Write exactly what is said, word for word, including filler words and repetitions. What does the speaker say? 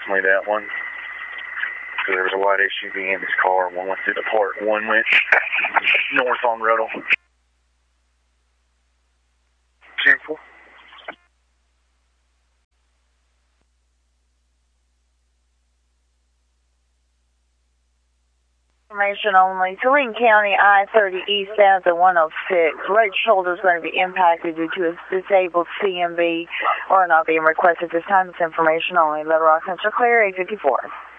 definitely that one. Because there was a white S U V in this car. One went through the park. One went north on Ruddle. Simple. Information only. Saline County I thirty eastbound to one oh six. Right shoulder is going to be impacted due to a disabled C M V or not being requested this time. It's information only. Little Rock Central Clear, eight fifty-four.